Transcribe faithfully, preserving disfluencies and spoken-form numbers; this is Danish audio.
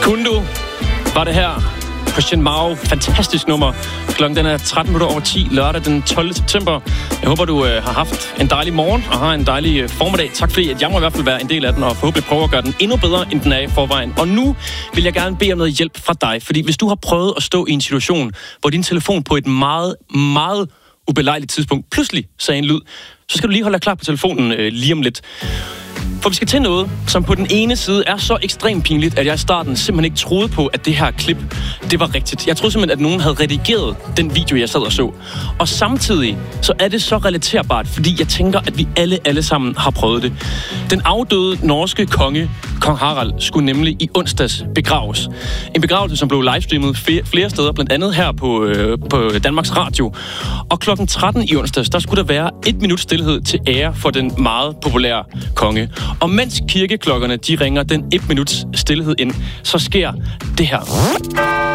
Kundo var det her. Christian Mau, fantastisk nummer. Klokken den er tretten minutter over ti, lørdag den tolvte september. Jeg håber, du øh, har haft en dejlig morgen og har en dejlig øh, formiddag. Tak fordi, at jeg må i hvert fald være en del af den, og forhåbentlig prøve at gøre den endnu bedre, end den er i forvejen. Og nu vil jeg gerne bede om noget hjælp fra dig, fordi hvis du har prøvet at stå i en situation, hvor din telefon på et meget, meget ubelejligt tidspunkt pludselig sagde en lyd, så skal du lige holde dig klar på telefonen øh, lige om lidt. For vi skal til noget, som på den ene side er så ekstremt pinligt, at jeg i starten simpelthen ikke troede på, at det her klip, det var rigtigt. Jeg troede simpelthen, at nogen havde redigeret den video, jeg sad og så. Og samtidig, så er det så relaterbart, fordi jeg tænker, at vi alle, alle sammen har prøvet det. Den afdøde norske konge, kong Harald, skulle nemlig i onsdags begraves. En begravelse, som blev livestreamet flere steder, blandt andet her på, øh, på Danmarks Radio. Og klokken tretten i onsdags, der skulle der være et minut stilhed til ære for den meget populære konge. Og mens kirkeklokkerne, de ringer den et minuts stilhed ind, så sker det her.